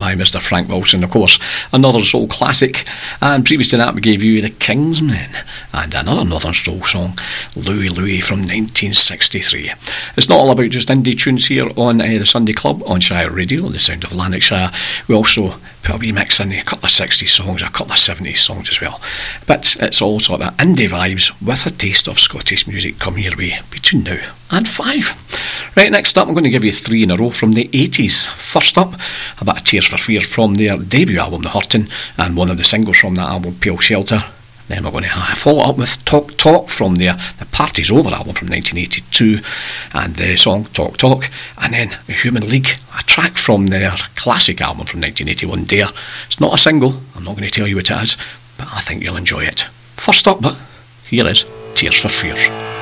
by Mr. Frank Wilson, of course, another soul classic. And previous to that, we gave you the Kingsmen and another Northern Soul song, Louie Louie from 1963. It's not all about just indie tunes here on the Sunday Club on Shire Radio, the sound of Lanarkshire. We also put a wee mix in, a couple of 60s songs, a couple of 70s songs as well. But it's all sort of indie vibes with a taste of Scottish music coming your way between now and 5. Right, next up I'm going to give you 3 in a row from the 80s. First up, a bit of Tears for Fears from their debut album The Hurtin', and one of the singles from that album, Pale Shelter. Then we're going to follow up with Talk Talk from the Party's Over album from 1982, and the song Talk Talk, and then The Human League, a track from their classic album from 1981, Dare. It's not a single, I'm not going to tell you what it is, but I think you'll enjoy it. First up, but here is Tears for Fears.